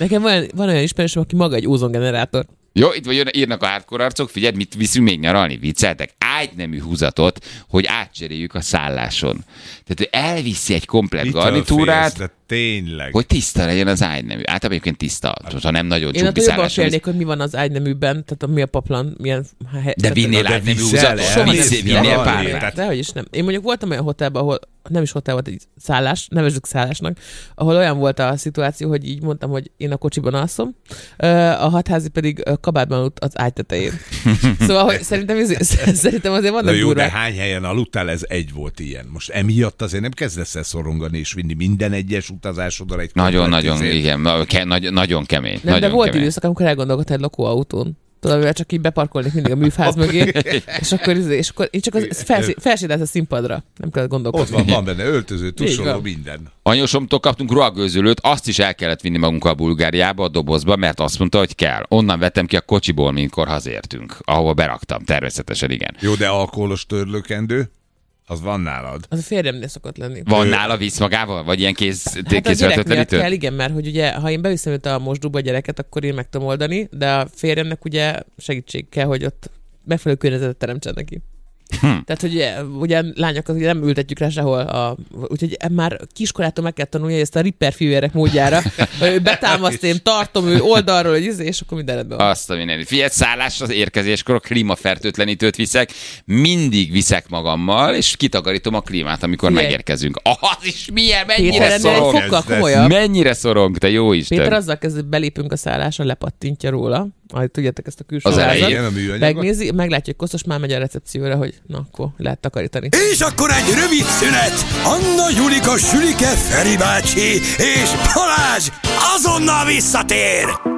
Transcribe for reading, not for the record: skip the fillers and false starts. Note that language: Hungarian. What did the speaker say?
Nekem van olyan ismerősöm, aki maga egy ózongenerátor. Jó, itt vagy írnak a hardcore arcok, figyelj, mit viszünk még nyaralni, vicceltek? Ágynemű húzatot, hogy átcseréljük a szálláson. Tehát ő elviszi egy komplett garnitúrát, de tényleg. hogy tiszta legyen az ágynemű. Általában egyébként tiszta, ha nem nagyon Én csupi attól jobban szálláson. félnék, hogy mi van az ágyneműben, tehát mi a paplan, milyen... De vinnél ágynemű húzatot? Soha nem Vinnél pár. Dehogy is nem. Én mondjuk voltam olyan hotelben, ahol nem is hotel volt, egy szállás, nevezzük szállásnak, ahol olyan volt a szituáció, hogy így mondtam, hogy én a kocsiban alszom, a hatházi pedig kabátban aludt az ágy tetején. Szóval, hogy szerintem azért vannak jó, durvák. de hány helyen aludtál, ez egy volt ilyen. Most emiatt azért nem kezdesz el szorongani és vinni minden egyes utazásodra egy Nagyon, igen, nagyon kemény. Nem, de volt kemény. időszak, amikor elgondolkodtál egy lakóautón. Tudod, amivel csak így beparkolnék mindig a műfáz mögé, és akkor én csak felsétálsz a színpadra. Nem kell gondolkodni. Ott van benne öltöző, tusoló, minden. Anyósomtól kaptunk ruhagőzőlőt, azt is el kellett vinni magunkkal Bulgáriába a dobozba, mert azt mondta, hogy kell. Onnan vettem ki a kocsiból, minkkor hazértünk, ahova beraktam, természetesen igen. Jó, de alkoholos törlőkendő? Az van nálad? Az a férjemnél szokott lenni. Van nála, visz magával? Vagy ilyen Hát a gyerek miatt kézfeltöltlenítő? kell, igen, mert hogy ugye, ha én beviszem őt a mosdóba a gyereket, akkor én meg tudom oldani, de a férjemnek ugye segítség kell, hogy ott megfelelő környezetet teremtsen neki. Tehát, hogy ugye lányokat ugye nem ültetjük rá sehol, úgyhogy már kiskorától meg kell tanulni ezt a ripper fivérek módjára, hogy ő betámaszt, én tartom ő oldalról, hogy és akkor minden rendben van. Azt a mindenit. Figyelj, szállás az érkezéskor, a klímafertőtlenítőt viszek, mindig viszek magammal, és kitakarítom a klímát, amikor megérkezünk. Az is milyen, mennyire szorong. Egy fokkal komolyabb. Mennyire szorong, te jó Isten. Péter azzal kezd, hogy belépünk a szállásra, lepattintja róla. Tudjátok ezt a külső Az elején a műanyagot? megnézi, meglátja, hogy koszos, már megy a recepcióra, hogy na, akkor lehet takarítani. És akkor egy rövid szünet. Anna, Julika, Sülike, Feri bácsi és Balázs azonnal visszatér!